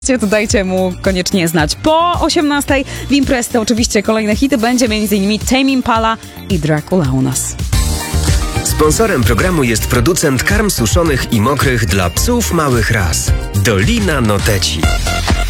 To dajcie mu koniecznie znać. Po 18:00 w Imprez to oczywiście kolejne hity. Będzie m.in. Tame Impala i Dracula u nas. Sponsorem programu jest producent karm suszonych i mokrych dla psów małych ras. Dolina Noteci.